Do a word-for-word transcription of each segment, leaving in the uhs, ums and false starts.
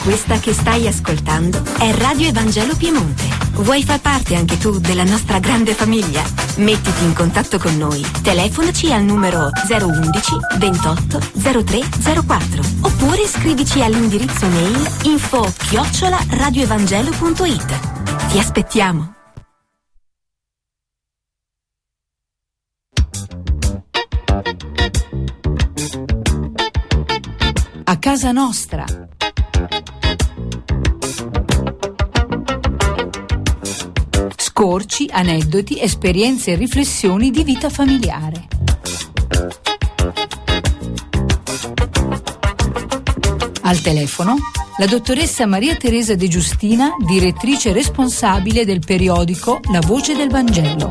Questa che stai ascoltando è Radio Evangelo Piemonte. Vuoi far parte anche tu della nostra grande famiglia? Mettiti in contatto con noi. Telefonaci al numero zero undici ventotto zero tre zero quattro oppure scrivici all'indirizzo mail info chiocciola radioevangelo punto it. Ti aspettiamo. A casa nostra. Scorci, aneddoti, esperienze e riflessioni di vita familiare. Al telefono la dottoressa Maria Teresa De Giustina, direttrice responsabile del periodico La Voce del Vangelo.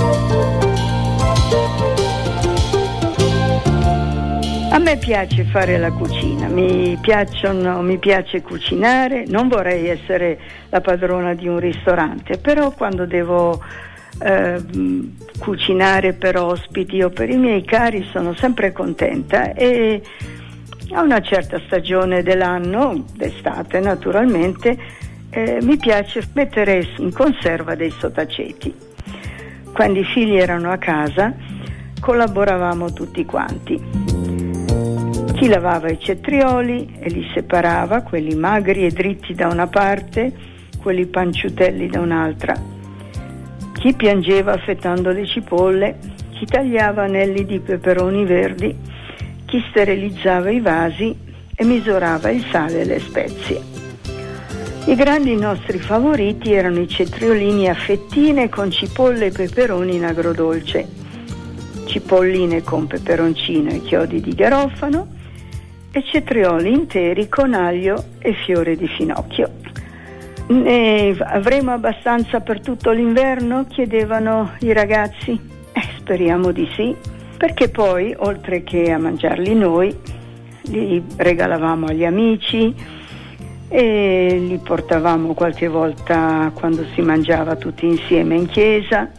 A me piace fare la cucina, mi piacciono, mi piace cucinare, non vorrei essere la padrona di un ristorante, però quando devo eh, cucinare per ospiti o per i miei cari sono sempre contenta, e a una certa stagione dell'anno, d'estate naturalmente, eh, mi piace mettere in conserva dei sottaceti. Quando i figli erano a casa collaboravamo tutti quanti. Chi lavava i cetrioli e li separava, quelli magri e dritti da una parte, quelli panciutelli da un'altra. Chi piangeva affettando le cipolle, chi tagliava anelli di peperoni verdi, chi sterilizzava i vasi e misurava il sale e le spezie. I grandi nostri favoriti erano i cetriolini a fettine con cipolle e peperoni in agrodolce, cipolline con peperoncino e chiodi di garofano, e cetrioli interi con aglio e fiore di finocchio. Ne avremo abbastanza per tutto l'inverno? Chiedevano i ragazzi. Eh, speriamo di sì, perché poi, oltre che a mangiarli noi, li regalavamo agli amici e li portavamo qualche volta quando si mangiava tutti insieme in chiesa,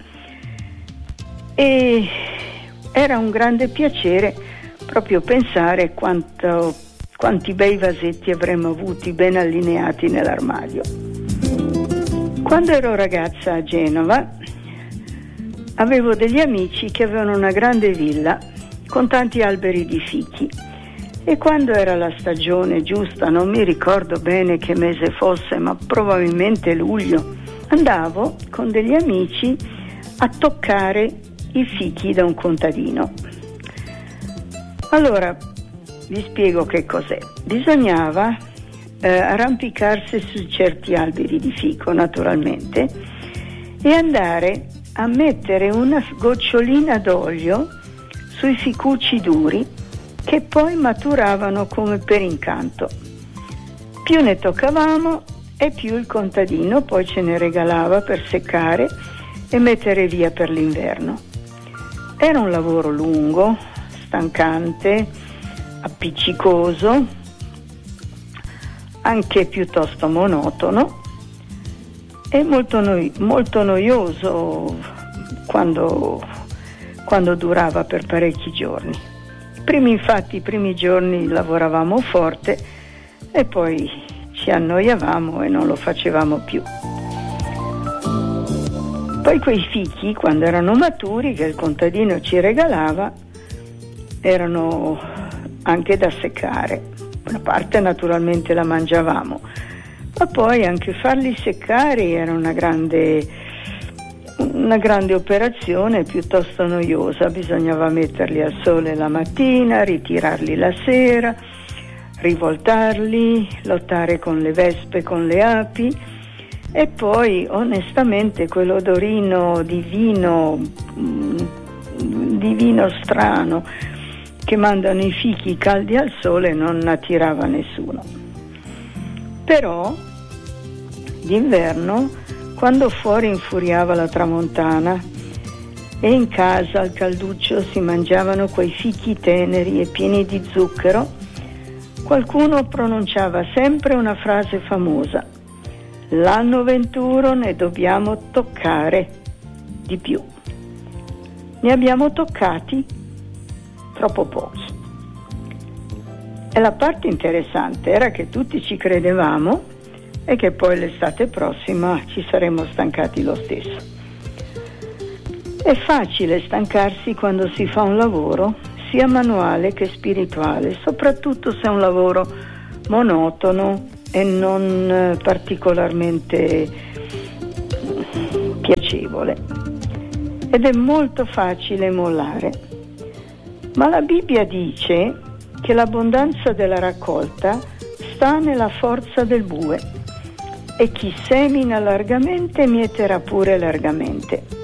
e era un grande piacere proprio pensare quanto, quanti bei vasetti avremmo avuti ben allineati nell'armadio. Quando ero ragazza a Genova avevo degli amici che avevano una grande villa con tanti alberi di fichi, e quando era la stagione giusta, non mi ricordo bene che mese fosse, ma probabilmente luglio, andavo con degli amici a toccare i fichi da un contadino. Allora, vi spiego che cos'è. Bisognava eh, arrampicarsi su certi alberi di fico, naturalmente, e andare a mettere una gocciolina d'olio sui ficucci duri, che poi maturavano come per incanto. Più ne toccavamo e più il contadino poi ce ne regalava per seccare e mettere via per l'inverno. Era un lavoro lungo, stancante, appiccicoso, anche piuttosto monotono e molto, noi- molto noioso quando, quando durava per parecchi giorni. I primi, infatti, i primi giorni lavoravamo forte e poi ci annoiavamo e non lo facevamo più. Poi quei fichi, quando erano maturi, che il contadino ci regalava, erano anche da seccare. Una parte naturalmente la mangiavamo, ma poi anche farli seccare era una grande, una grande operazione, piuttosto noiosa. Bisognava metterli al sole la mattina, ritirarli la sera, rivoltarli, lottare con le vespe, con le api, e poi onestamente quell'odorino di vino, di vino strano che mandano i fichi caldi al sole non attirava nessuno. Però d'inverno, quando fuori infuriava la tramontana e in casa al calduccio si mangiavano quei fichi teneri e pieni di zucchero, qualcuno pronunciava sempre una frase famosa: l'anno venturo ne dobbiamo toccare di più. Ne abbiamo toccati troppo pochi. E la parte interessante era che tutti ci credevamo e che poi l'estate prossima ci saremmo stancati lo stesso. È facile stancarsi quando si fa un lavoro, sia manuale che spirituale, soprattutto se è un lavoro monotono e non particolarmente piacevole. Ed è molto facile mollare. Ma la Bibbia dice che l'abbondanza della raccolta sta nella forza del bue e chi semina largamente mieterà pure largamente.